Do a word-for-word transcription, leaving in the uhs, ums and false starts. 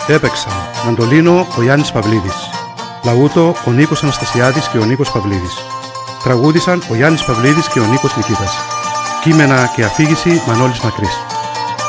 Έπαιξαν μαντολίνο ο Γιάννης Παυλίδης, λαούτο ο Νίκος Αναστασιάδης και ο Νίκος Παυλίδης. Τραγούδισαν ο Γιάννης Παυλίδης και ο Νίκος Νικήτας. Κείμενα και αφήγηση Μανώλης Μακρύς.